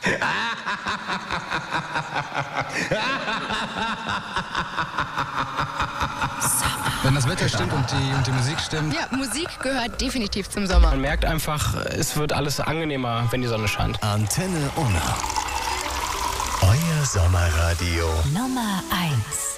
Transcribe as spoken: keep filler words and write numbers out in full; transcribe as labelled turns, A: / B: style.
A: Wenn das Wetter stimmt und die, und die Musik stimmt.
B: Ja, Musik gehört definitiv zum Sommer.
C: Man merkt einfach, es wird alles angenehmer, wenn die Sonne scheint.
D: Antenne Unna. Euer Sommerradio.
E: Nummer eins.